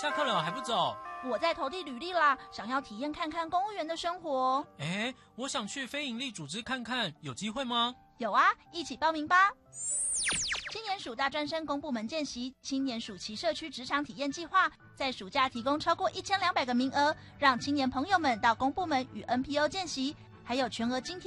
下课了还不走？ 我在投递履历啦，想要体验看看公务员的生活。 我想去非营利组织看看，有机会吗？ 有啊，一起报名吧。青年署大专生公部门见习青年暑期社区职场体验计划，在暑假提供超过1200个名额，让青年朋友们到公部门与 NPO 见习，还有全额津贴